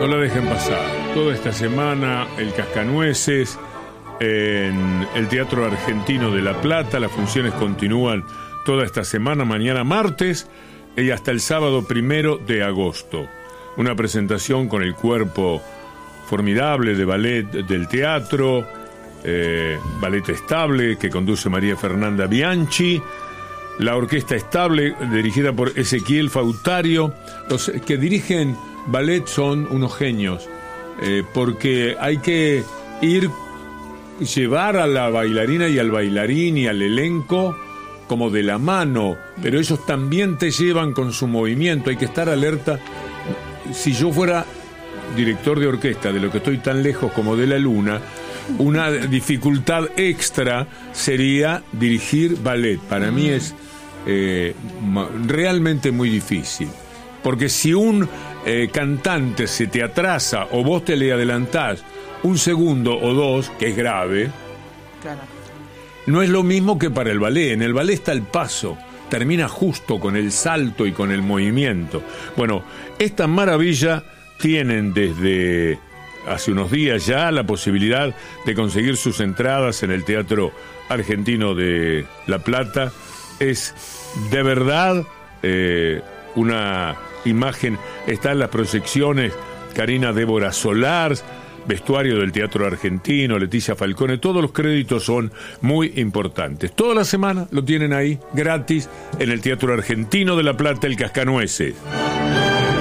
No la dejen pasar. Toda esta semana el Cascanueces en el Teatro Argentino de La Plata. Las funciones continúan toda esta semana, mañana martes y hasta el sábado 1 de agosto. Una presentación con el cuerpo formidable de ballet del teatro, Ballet Estable, que conduce María Fernanda Bianchi, la Orquesta Estable, dirigida por Ezequiel Fautario. Los que dirigen ballet son unos genios, porque hay que llevar a la bailarina y al bailarín y al elenco como de la mano, pero ellos también te llevan con su movimiento. Hay que estar alerta. Si yo fuera director de orquesta, de lo que estoy tan lejos como de la luna, una dificultad extra sería dirigir ballet. Para mí es realmente muy difícil, porque si un cantante se te atrasa o vos te le adelantás un segundo o dos, que es grave, claro, no es lo mismo que para el ballet. En el ballet está el paso, termina justo con el salto y con el movimiento. Bueno, esta maravilla tienen desde hace unos días ya la posibilidad de conseguir sus entradas en el Teatro Argentino de La Plata. Es de verdad una imagen. Están las proyecciones, Karina Débora Solars, vestuario del Teatro Argentino, Leticia Falcone, todos los créditos son muy importantes. Toda la semana lo tienen ahí, gratis, en el Teatro Argentino de La Plata, el Cascanueces.